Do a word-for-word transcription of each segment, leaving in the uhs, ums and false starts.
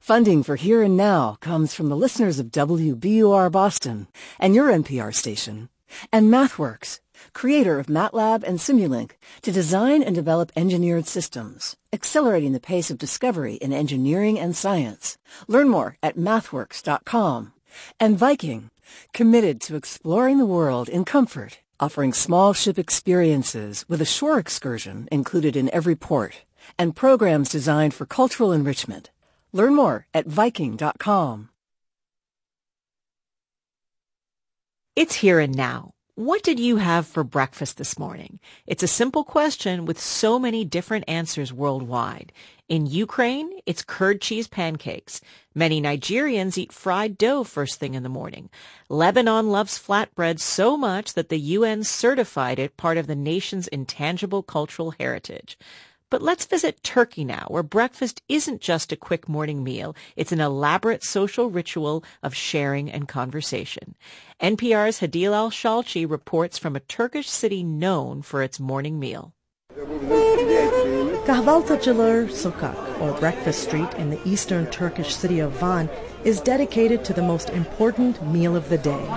Funding for Here and Now comes from the listeners of W B U R Boston and your N P R station, and MathWorks, creator of MATLAB and Simulink, to design and develop engineered systems, accelerating the pace of discovery in engineering and science. Learn more at mathworks dot com. And Viking, committed to exploring the world in comfort, offering small ship experiences with a shore excursion included in every port, and programs designed for cultural enrichment. Learn more at viking dot com. It's Here and Now. What did you have for breakfast this morning? It's a simple question with so many different answers worldwide. In Ukraine, it's curd cheese pancakes. Many Nigerians eat fried dough first thing in the morning. Lebanon loves flatbread so much that the U N certified it part of the nation's intangible cultural heritage. But let's visit Turkey now, where breakfast isn't just a quick morning meal. It's an elaborate social ritual of sharing and conversation. N P R's Hadil Al-Shalchi reports from a Turkish city known for its morning meal. Kahvaltıcılar Sokak, or Breakfast Street in the eastern Turkish city of Van, is dedicated to the most important meal of the day.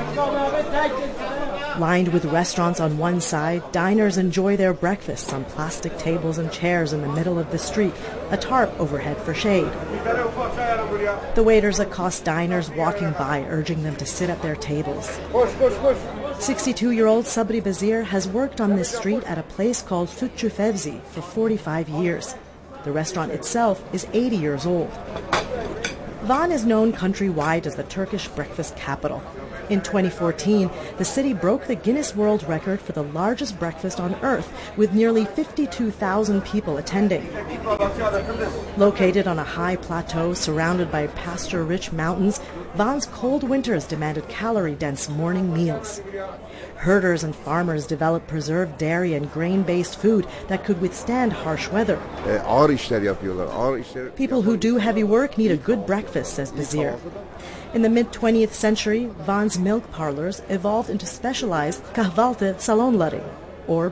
Lined with restaurants on one side, diners enjoy their breakfasts on plastic tables and chairs in the middle of the street, a tarp overhead for shade. The waiters accost diners walking by, urging them to sit at their tables. sixty-two-year-old Sabri Bazir has worked on this street at a place called Sütçü Fevzi for forty-five years. The restaurant itself is eighty years old. Van is known countrywide as the Turkish breakfast capital. In twenty fourteen, the city broke the Guinness World Record for the largest breakfast on Earth, with nearly fifty-two thousand people attending. Located on a high plateau surrounded by pasture-rich mountains, Van's cold winters demanded calorie-dense morning meals. Herders and farmers developed preserved dairy and grain-based food that could withstand harsh weather. People who do heavy work need a good breakfast, says Bazir. In the mid-twentieth century, Van's milk parlors evolved into specialized kahvaltı salonları,